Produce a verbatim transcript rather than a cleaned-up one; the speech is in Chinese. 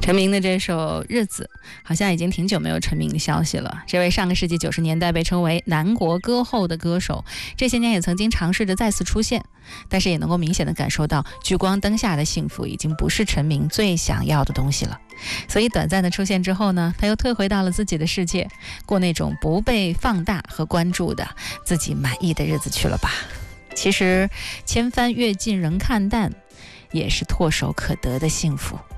成名的这首《日子》好像已经挺久没有成名的消息了。这位上个世纪九十年代被称为南国歌后的歌手，这些年也曾经尝试着再次出现，但是也能够明显的感受到聚光灯下的幸福已经不是成名最想要的东西了。所以短暂的出现之后呢，他又退回到了自己的世界，过那种不被放大和关注的自己满意的日子去了吧。其实千帆阅尽仍看淡，也是唾手可得的幸福。